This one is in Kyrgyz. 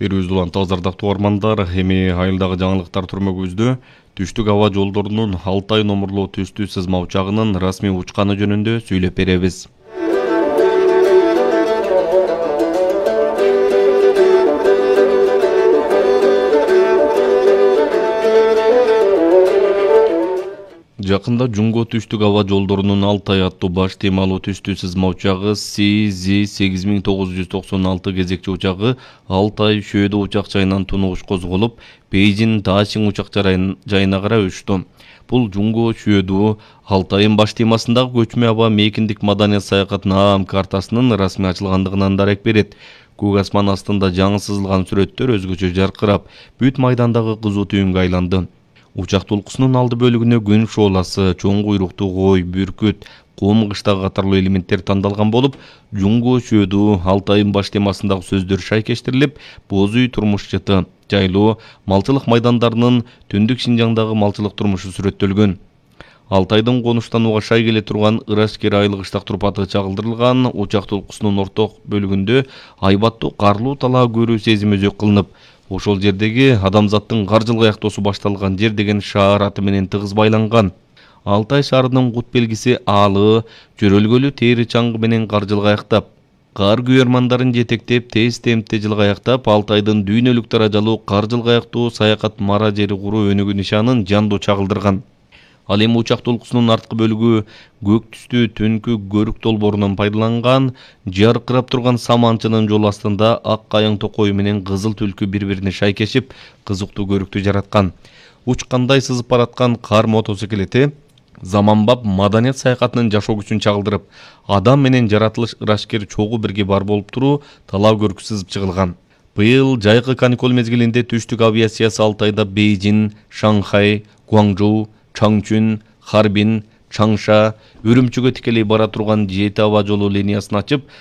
Берүүбүз улан тазардактуу угармандар, эми айылдагы жаңылыктар түрмөгүбүздө түштүк аба жолдорунун Алтай номурлуу түстүү сызма учагынын расмий учканы жөнүндө сүйлөп беребиз. Жакында Жунго түштүк аба жолдорунун Алтай аттуу баш темалуу түстүү сызма учагы CZ-8996 кезекчи учагы Алтай Шөөдө учак жайынан тунугуш козголуп, Бейжин Дашин учак жайына карай учту. Бул Жунго Шөөдө Алтайын баш темасындагы көчмө аба мейкиндик маданият саякатынын аам картасынын расмий ачылгандыгынан дарек берет. Көк асман астында жаңы сызылган сүрөттөр өзгөчө жаркырап, бүт майдандагы кызуу түйүнгө айланды. Учак толкусунун алды бөлүгүнө күн шооласы, чоң куйруктуу кой, бүркүт, кум кыштагы катарлуу элементтер тандалган болуп, Жунго Шөөдө Алтайын баш темасындагы сөздөр шайкештирилип, боз үй турмуш жыты, жайлуу, малчылык майдандарынын түндүк Шинжаңдагы малчылык турмушу сүрөттөлгөн. Алтайдын конуштанууга шай келе турган Ырашкер айыл кыштак турпаты чагылдырылган. Учак толкусунун орток бөлүгүндө айбаттуу карлуу талаа көрүү сезими өзөк кылынып, ошол жердеги адамзаттын кар жылгаяктоосу башталган жер деген шаар аты менен тыгыз байланган. Алтай шаарынын кут белгиси аалы, жөрөлгөлүү тери чаңгы менен кар жылгаяктап, кар күйөрмандарын жетектеп, тез темпте жылгаяктап, Алтайдын дүйнөлүк даражалуу кар жылгаяктуу саякат мара жери куруу өнүгүү нишанын жандуу чагылдырган. Ал эми учак толкусунун арткы бөлүгү көк түстүү түнкү көрүк долбоорунан пайдаланган. Жаркырап турган саманчынын жол астында ак кайың токою менен кызыл түлкү бири-бирине шайкешип, кызыктуу көрүктү жараткан. Учкандай сызып бараткан кар мотоциклети заманбап маданият саякатынын жашоо күчүн чагылдырып, адам менен жаратылыш ырашкер чогуу бирге бар болуп туруу талаа көркү сызып чыгылган. Быйыл жайкы каникул мезгилинде түштүк авиациясы Алтайда Бейжин, Шанхай, Гуаңжоу, Чаңчүн, Харбин, Чаңша, Үрүмчүгө тикелей бара турган 7 аба жолу линиясын ачып,